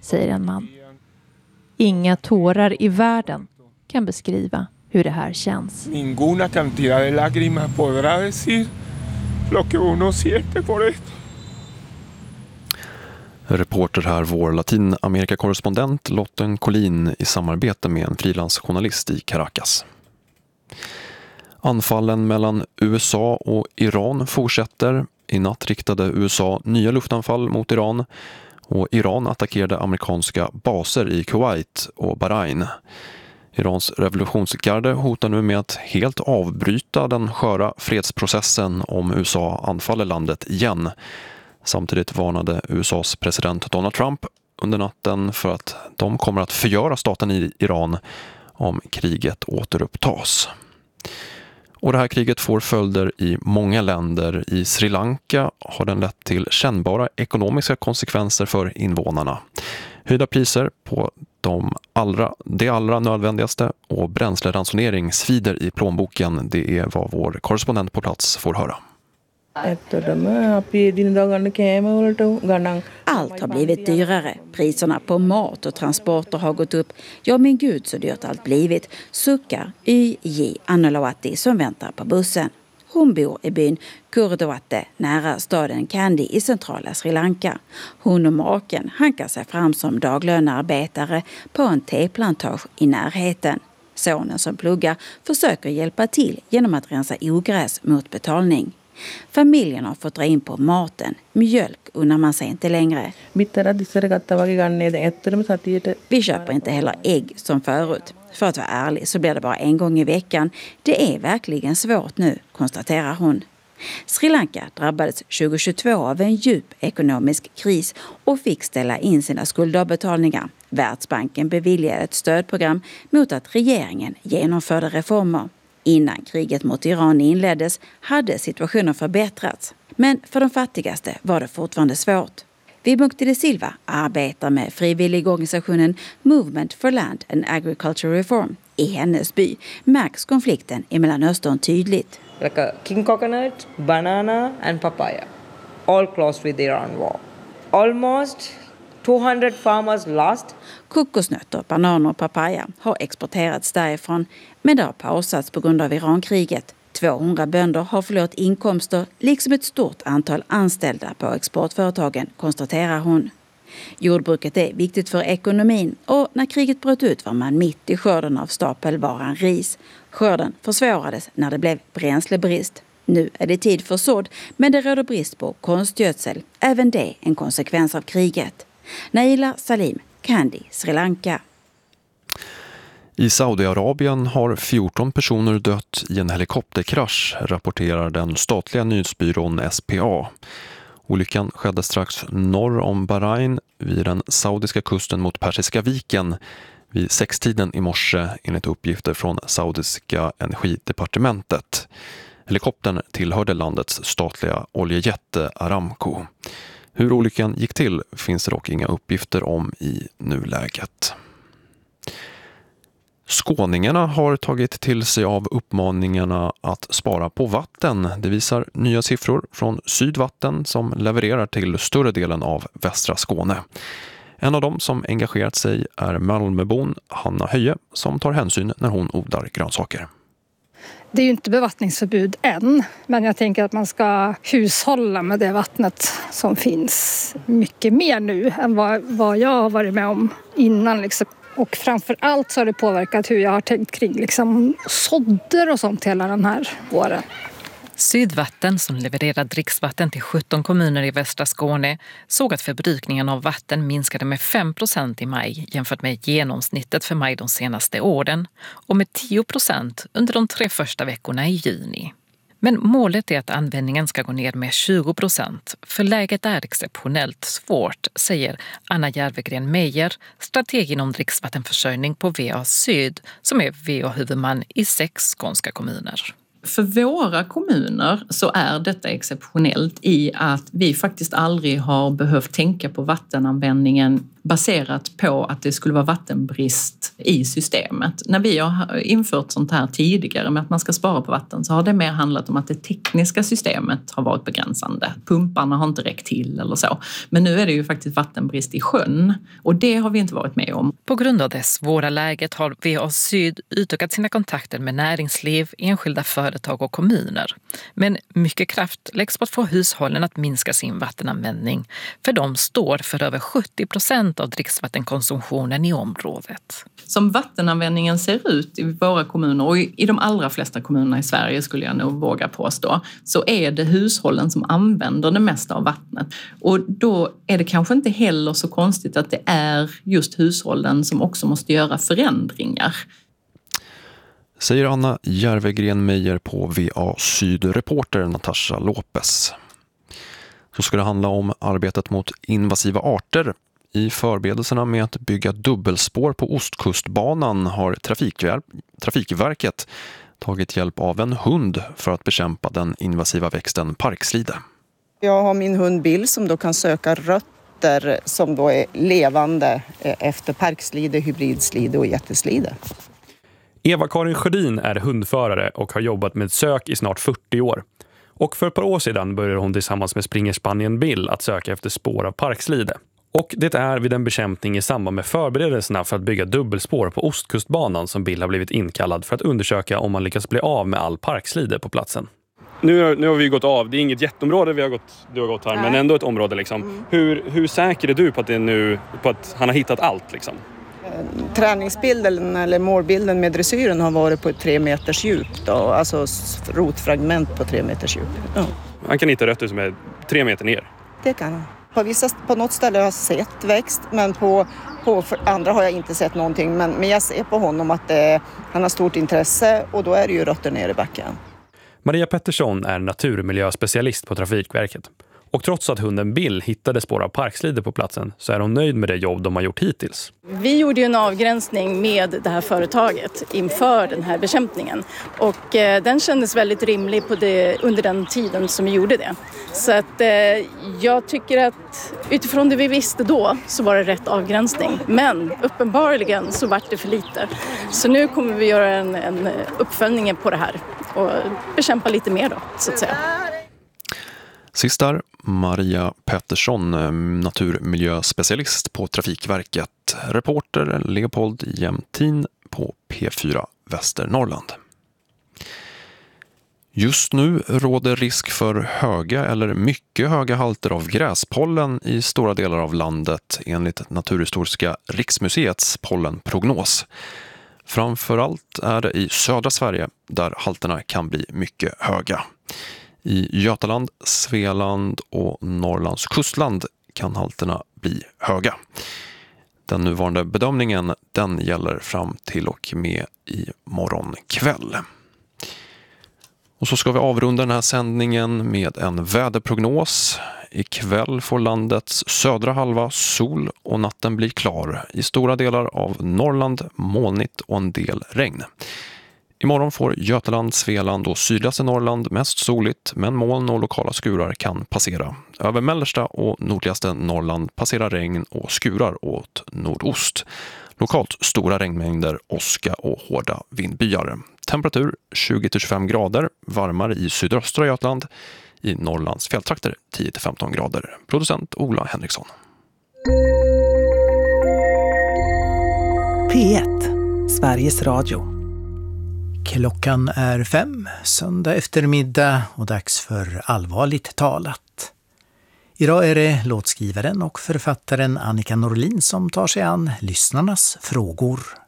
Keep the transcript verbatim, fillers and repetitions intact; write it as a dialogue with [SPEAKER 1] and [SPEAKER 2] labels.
[SPEAKER 1] säger en man. Inga tårar i världen kan beskriva hur det här känns.
[SPEAKER 2] Ninguna cantidad de lágrimas podrá decir lo que uno siente por esto.
[SPEAKER 3] Reporter här, vår Latinamerika-korrespondent Lotten Collin i samarbete med en frilansjournalist i Caracas. Anfallen mellan U S A och Iran fortsätter. I natt riktade U S A nya luftanfall mot Iran och Iran attackerade amerikanska baser i Kuwait och Bahrain. Irans revolutionsgarde hotar nu med att helt avbryta den sköra fredsprocessen om U S A anfaller landet igen. Samtidigt varnade U S A:s president Donald Trump under natten för att de kommer att förgöra staten i Iran om kriget återupptas. Och det här kriget får följder i många länder. I Sri Lanka har den lett till kännbara ekonomiska konsekvenser för invånarna. Höjda priser på de allra, det allra nödvändigaste och bränsleransonering svider i plånboken. Det är vad vår korrespondent på plats får höra.
[SPEAKER 4] Allt har blivit dyrare. Priserna på mat och transporter har gått upp. Ja men gud så dyrt allt blivit. Suckar Y J Annolawati som väntar på bussen. Hon bor i byn Kurdawate nära staden Kandy i centrala Sri Lanka. Hon och maken hankar sig fram som daglönearbetare på en teplantage i närheten. Sonen som pluggar försöker hjälpa till genom att rensa ogräs mot betalning. Familjen har fått dra in på maten. Mjölk unnar man sig inte längre. Vi köper inte heller ägg som förut. För att vara ärlig så blir det bara en gång i veckan. Det är verkligen svårt nu, konstaterar hon. Sri Lanka drabbades tjugohundratjugotvå av en djup ekonomisk kris och fick ställa in sina skuldavbetalningar. Världsbanken beviljade ett stödprogram mot att regeringen genomförde reformer. Innan kriget mot Iran inleddes hade situationen förbättrats. Men för de fattigaste var det fortfarande svårt. Vibukti de Silva arbetar med frivilligorganisationen Movement for Land and Agriculture Reform. I hennes by märks konflikten i Mellanöstern tydligt.
[SPEAKER 5] Like a king coconut, banana and papaya. All close with the Iran war. Almost two hundred farmers lost.
[SPEAKER 4] Kokosnötter, bananer och papaya har exporterats därifrån, men det har pausats på grund av Irankriget. tvåhundra bönder har förlorat inkomster, liksom ett stort antal anställda på exportföretagen, konstaterar hon. Jordbruket är viktigt för ekonomin och när kriget bröt ut var man mitt i skörden av stapelvaran ris. Skörden försvårades när det blev bränslebrist. Nu är det tid för sådd, men det råder brist på konstgödsel. Även det en konsekvens av kriget. Naila Salim, Kandy, Sri Lanka.
[SPEAKER 3] I Saudiarabien har fjorton personer dött i en helikopterkrasch, rapporterar den statliga nyhetsbyrån S P A. Olyckan skedde strax norr om Bahrain vid den saudiska kusten mot Persiska viken vid sextiden i morse enligt uppgifter från saudiska energidepartementet. Helikoptern tillhörde landets statliga oljejätte Aramco. Hur olyckan gick till finns det dock inga uppgifter om i nuläget. Skåningarna har tagit till sig av uppmaningarna att spara på vatten. Det visar nya siffror från Sydvatten som levererar till större delen av västra Skåne. En av dem som engagerat sig är Malmöbon Hanna Höje som tar hänsyn när hon odlar grönsaker.
[SPEAKER 6] Det är ju inte bevattningsförbud än, men jag tänker att man ska hushålla med det vattnet som finns mycket mer nu än vad, vad jag har varit med om innan. Liksom. Och framför allt så har det påverkat hur jag har tänkt kring liksom, sådder och sånt hela den här våren.
[SPEAKER 7] Sydvatten, som levererar dricksvatten till sjutton kommuner i västra Skåne, såg att förbrukningen av vatten minskade med fem procent i maj jämfört med genomsnittet för maj de senaste åren och med tio procent under de tre första veckorna i juni. Men målet är att användningen ska gå ner med tjugo procent, för läget är exceptionellt svårt, säger Anna Järvegren Meijer, strateg inom dricksvattenförsörjning på V A Syd, som är V A-huvudman i sex skånska kommuner.
[SPEAKER 8] För våra kommuner så är detta exceptionellt i att vi faktiskt aldrig har behövt tänka på vattenanvändningen baserat på att det skulle vara vattenbrist i systemet. När vi har infört sånt här tidigare med att man ska spara på vatten så har det mer handlat om att det tekniska systemet har varit begränsande. Pumparna har inte räckt till eller så. Men nu är det ju faktiskt vattenbrist i sjön och det har vi inte varit med om.
[SPEAKER 7] På grund av det svåra läget har V A Syd utökat sina kontakter med näringsliv, enskilda företag och kommuner. Men mycket kraft läggs på att få hushållen att minska sin vattenanvändning. För de står för över sjuttio procent av dricksvattenkonsumtionen i området.
[SPEAKER 8] Som vattenanvändningen ser ut i våra kommuner och i de allra flesta kommunerna i Sverige skulle jag nog våga påstå, så är det hushållen som använder det mesta av vattnet. Och då är det kanske inte heller så konstigt att det är just hushållen som också måste göra förändringar.
[SPEAKER 3] Säger Anna Järvegren Meijer på V A Syd-reporter Natasha Lopez. Så ska det handla om arbetet mot invasiva arter. I förberedelserna med att bygga dubbelspår på Ostkustbanan har Trafikverket tagit hjälp av en hund för att bekämpa den invasiva växten parkslide.
[SPEAKER 9] Jag har min hund Bill som då kan söka rötter som då är levande efter parkslide, hybridslide och jätteslide.
[SPEAKER 10] Eva-Karin Sjödin är hundförare och har jobbat med sök i snart fyrtio år. Och för ett par år sedan började hon tillsammans med springerspanien Bill att söka efter spår av parkslide. Och det är vid en bekämpning i samband med förberedelserna för att bygga dubbelspår på Ostkustbanan som Bill har blivit inkallad för att undersöka om man lyckas bli av med all parkslide på platsen. Nu, nu har vi gått av, det är inget jätteområde vi har gått, du har gått här, Nej. men ändå ett område liksom. Mm. Hur, hur säker är du på att, det nu, på att han har hittat allt liksom?
[SPEAKER 9] Träningsbilden eller målbilden med dressyren har varit på ett tre meters djup då, alltså rotfragment på tre meters djup. Ja.
[SPEAKER 10] Han kan hitta rötter som är tre meter ner.
[SPEAKER 9] Det kan han. På, vissa, på något ställe har jag sett växt men på, på andra har jag inte sett någonting. Men, men jag ser på honom att det, han har stort intresse och då är det ju rötter ner i backen.
[SPEAKER 10] Maria Pettersson är naturmiljöspecialist på Trafikverket. Och trots att hunden Bill hittade spår av parkslide på platsen så är hon nöjd med det jobb de har gjort hittills.
[SPEAKER 11] Vi gjorde ju en avgränsning med det här företaget inför den här bekämpningen. Och eh, den kändes väldigt rimlig på det, under den tiden som vi gjorde det. Så att eh, jag tycker att utifrån det vi visste då så var det rätt avgränsning. Men uppenbarligen så var det för lite. Så nu kommer vi göra en, en uppföljning på det här och bekämpa lite mer då, så att säga.
[SPEAKER 3] Sist där, Maria Pettersson, naturmiljöspecialist på Trafikverket, reporter Leopold Jämtin på P fyra Västernorrland. Just nu råder risk för höga eller mycket höga halter av gräspollen i stora delar av landet enligt Naturhistoriska riksmuseets pollenprognos. Framförallt är det i södra Sverige där halterna kan bli mycket höga. I Götaland, Svealand och Norrlands kustland kan halterna bli höga. Den nuvarande bedömningen den gäller fram till och med i morgon kväll. Och så ska vi avrunda den här sändningen med en väderprognos. Ikväll får landets södra halva sol och natten blir klar. I stora delar av Norrland molnigt och en del regn. Imorgon får Götaland, Svealand och sydligaste Norrland mest soligt, men moln och lokala skurar kan passera. Över mellersta och nordligaste Norrland passerar regn och skurar åt nordost. Lokalt stora regnmängder, åska och hårda vindbyar. Temperatur tjugo till tjugofem grader, varmare i sydöstra Götaland. I Norrlands fjälltrakter tio till femton grader. Producent Ola Henriksson.
[SPEAKER 12] P ett, Sveriges Radio. Klockan är fem, söndag eftermiddag och dags för Allvarligt talat. Idag är det låtskrivaren och författaren Annika Norlin som tar sig an lyssnarnas frågor.